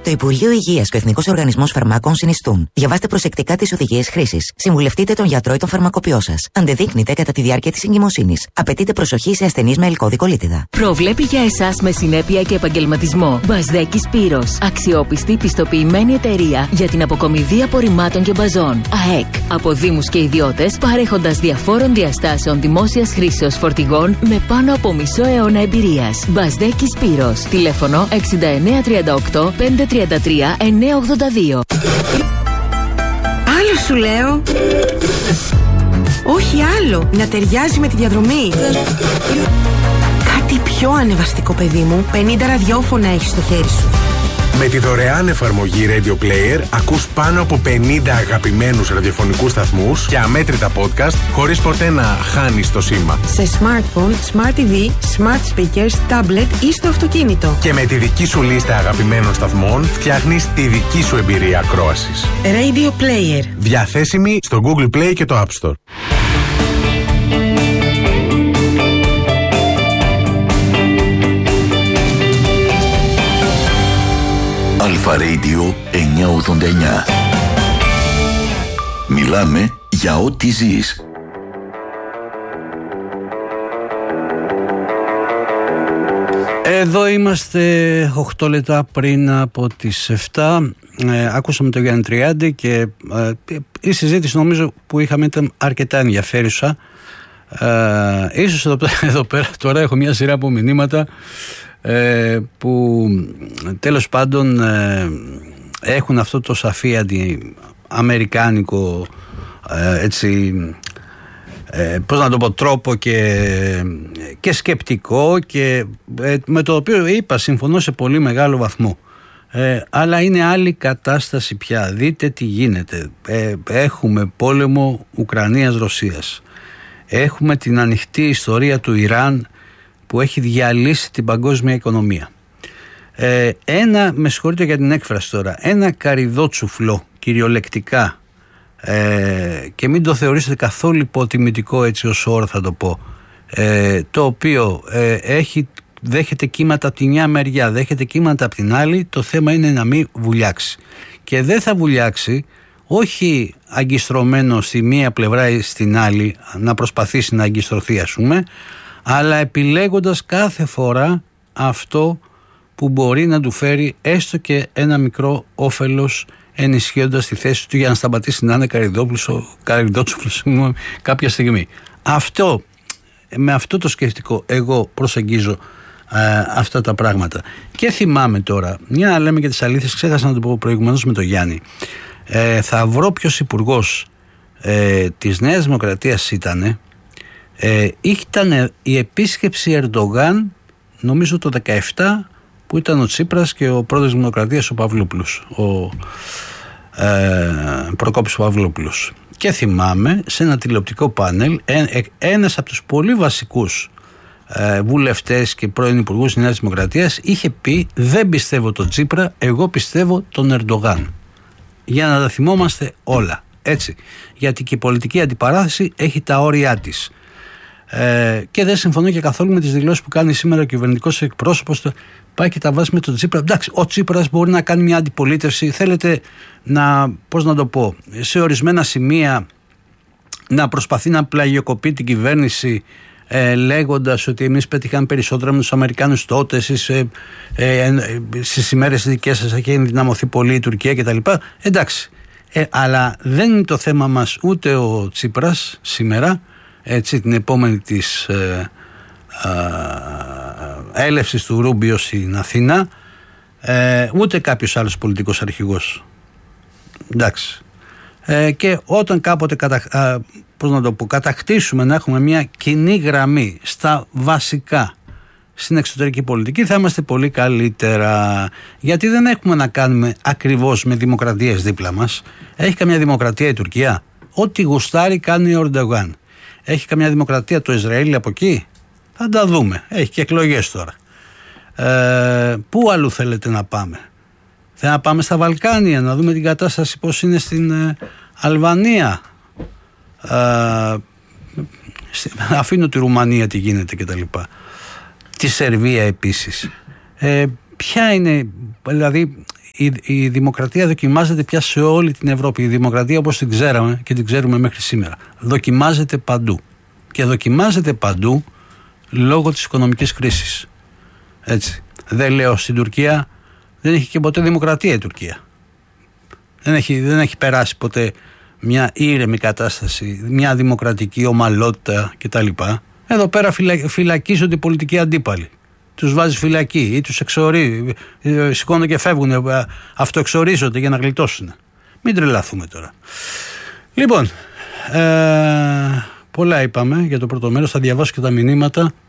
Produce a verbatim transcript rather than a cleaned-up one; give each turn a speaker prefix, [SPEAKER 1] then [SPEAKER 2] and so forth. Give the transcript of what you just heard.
[SPEAKER 1] Το Υπουργείο Υγείας και ο Εθνικός Οργανισμός Φαρμάκων συνιστούν. Διαβάστε προσεκτικά τις οδηγίες χρήσης. Συμβουλευτείτε τον γιατρό ή τον φαρμακοποιό σας. Αντεδείκνυτε κατά τη διάρκεια της εγκυμοσύνης. Απαιτείται προσοχή σε ασθενείς με ελκώδικο λίτιδα.
[SPEAKER 2] Προβλέπει για εσάς με συνέπεια και επαγγελματισμό. Μπασδέκη Σπύρος. Αξιόπιστη πιστοποιημένη εταιρεία για την αποκομιδή απορριμμάτων και μπαζών. ΑΕΚ. Από δήμους και ιδιώτες, παρέχοντας διαφόρων διαστάσεων δημόσιας χρήσεως φορτηγών με πάνω από μισό αιώνα εμπειρίας. Μπασδέκη Σπύρος. Τηλέφωνο εξήντα εννέα τριάντα οκτώ πεντακόσια τριάντα τρία εννιακόσια ογδόντα δύο.
[SPEAKER 3] Άλλο σου λέω. Όχι άλλο. Να ταιριάζει με τη διαδρομή. Κάτι πιο ανεβαστικό, παιδί μου. πενήντα ραδιόφωνα έχεις στο χέρι σου.
[SPEAKER 4] Με τη δωρεάν εφαρμογή Radio Player ακούς πάνω από πενήντα αγαπημένους ραδιοφωνικούς σταθμούς και αμέτρητα podcast χωρίς ποτέ να χάνεις το σήμα.
[SPEAKER 3] Σε smartphone, smart τι βι, smart speakers, tablet ή στο αυτοκίνητο.
[SPEAKER 4] Και με τη δική σου λίστα αγαπημένων σταθμών φτιάχνεις τη δική σου εμπειρία ακρόασης.
[SPEAKER 3] Radio Player.
[SPEAKER 4] Διαθέσιμη στο Google Play και το App Store.
[SPEAKER 5] Αλφα Radio εννιακόσια ογδόντα εννιά. Μιλάμε για ό,τι ζεις.
[SPEAKER 6] Εδώ είμαστε οκτώ λεπτά πριν από τις επτά. Ε, ακούσαμε τον Γιάννη Τριάντη και ε, η συζήτηση νομίζω που είχαμε ήταν αρκετά ενδιαφέρουσα. Ε, ίσως εδώ, εδώ πέρα τώρα έχω μια σειρά από μηνύματα ε, που τέλος πάντων ε, έχουν αυτό το σαφή αντι-αμερικάνικο ε, έτσι ε, πώς να το πω τρόπο και, και σκεπτικό και ε, με το οποίο είπα συμφωνώ σε πολύ μεγάλο βαθμό. Ε, αλλά είναι άλλη κατάσταση πια. Δείτε τι γίνεται. Ε, έχουμε πόλεμο Ουκρανίας-Ρωσίας. Έχουμε την ανοιχτή ιστορία του Ιράν που έχει διαλύσει την παγκόσμια οικονομία. Ε, ένα, με συγχωρείτε για την έκφραση τώρα, ένα καρυδότσουφλο κυριολεκτικά ε, και μην το θεωρήσετε καθόλου υποτιμητικό έτσι ως όρο θα το πω, ε, το οποίο ε, έχει, δέχεται κύματα από τη μια μεριά, δέχεται κύματα από την άλλη, το θέμα είναι να μην βουλιάξει. Και δεν θα βουλιάξει όχι αγκιστρωμένο στη μία πλευρά ή στην άλλη, να προσπαθήσει να αγκιστρωθεί ας πούμε, αλλά επιλέγοντας κάθε φορά αυτό που μπορεί να του φέρει έστω και ένα μικρό όφελος, ενισχύοντας τη θέση του για να σταματήσει να είναι καρυδότσουφλος κάποια στιγμή. Αυτό, με αυτό το σκεφτικό εγώ προσεγγίζω ε, αυτά τα πράγματα. Και θυμάμαι τώρα, μια να λέμε και τις αλήθειες, ξέχασα να το πω προηγουμένως με τον Γιάννη. Ε, θα βρω ποιος υπουργός ε, της Νέας Δημοκρατίας ήτανε. Ε, ήταν η επίσκεψη Ερντογάν νομίζω το δεκαεπτά που ήταν ο Τσίπρας και ο πρόεδρος της Δημοκρατίας ο Παυλόπουλος, ο ε, Προκόπης Παυλόπουλος. Και θυμάμαι σε ένα τηλεοπτικό πάνελ ε, ε, ένας από τους πολύ βασικούς ε, βουλευτές και πρώην υπουργούς της Νέας Δημοκρατίας είχε πει δεν πιστεύω τον Τσίπρα, εγώ πιστεύω τον Ερντογάν. Για να τα θυμόμαστε όλα, έτσι. Γιατί και η πολιτική αντιπαράθεση έχει τα όρια της. Ε, και δεν συμφωνώ και καθόλου με τις δηλώσεις που κάνει σήμερα ο κυβερνητικός εκπρόσωπος. Πάει και τα βάζει με τον Τσίπρα. Εντάξει, ο Τσίπρας μπορεί να κάνει μια αντιπολίτευση. Θέλετε να, πώς να το πω, σε ορισμένα σημεία να προσπαθεί να πλαγιοκοπεί την κυβέρνηση ε, λέγοντας ότι εμείς πέτυχαμε περισσότερα με τους Αμερικάνους τότε, εσείς ε, ε, ε, στις ημέρες δικές σας έχει ενδυναμωθεί πολύ η Τουρκία κτλ. Εντάξει, ε, αλλά δεν είναι το θέμα μας ούτε ο Τσίπρας σήμερα, έτσι, την επόμενη της ε, ε, έλευσης του Ρούμπιο στην Αθήνα, ε, ούτε κάποιος άλλος πολιτικός αρχηγός. Εντάξει. Ε, και όταν κάποτε κατα, α, πώς να το πω, κατακτήσουμε να έχουμε μια κοινή γραμμή στα βασικά στην εξωτερική πολιτική, θα είμαστε πολύ καλύτερα. Γιατί δεν έχουμε να κάνουμε ακριβώς με δημοκρατίες δίπλα μας. Έχει καμιά δημοκρατία η Τουρκία? Ό,τι γουστάρει κάνει ο Ερντογάν. Έχει καμιά δημοκρατία το Ισραήλ από εκεί? Θα τα δούμε. Έχει και εκλογές τώρα. Ε, πού αλλού θέλετε να πάμε? Θέλετε να πάμε στα Βαλκάνια, να δούμε την κατάσταση πώς είναι στην ε, Αλβανία. Ε, αφήνω τη Ρουμανία τι γίνεται κτλ. Τη Σερβία επίσης. Ε, ποια είναι, δηλαδή η, η δημοκρατία δοκιμάζεται πια σε όλη την Ευρώπη. Η δημοκρατία όπως την ξέραμε και την ξέρουμε μέχρι σήμερα δοκιμάζεται παντού. Και δοκιμάζεται παντού λόγω της οικονομικής κρίσης. Έτσι. Δεν λέω στην Τουρκία, δεν έχει και ποτέ δημοκρατία η Τουρκία. Δεν έχει, δεν έχει περάσει ποτέ μια ήρεμη κατάσταση, μια δημοκρατική ομαλότητα κτλ. Εδώ πέρα φυλα, φυλακίζονται οι πολιτικοί αντίπαλοι. Τους βάζει φυλακή ή τους εξορίζει, σηκώνονται και φεύγουν, αυτοεξορίζονται για να γλιτώσουν. Μην τρελαθούμε τώρα. Λοιπόν, ε, πολλά είπαμε για το πρώτο μέρος, θα διαβάσω και τα μηνύματα.